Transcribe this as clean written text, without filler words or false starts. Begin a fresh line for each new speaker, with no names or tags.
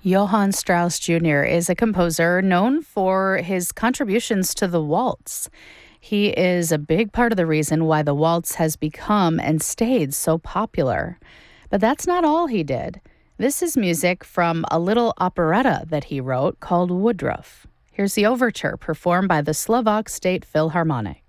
Johann Strauss Jr. is a composer known for his contributions to the waltz. He is a big part of the reason why the waltz has become and stayed so popular. But that's not all he did. This is music from a little operetta that he wrote called Woodruff. Here's the overture performed by the Slovak State Philharmonic.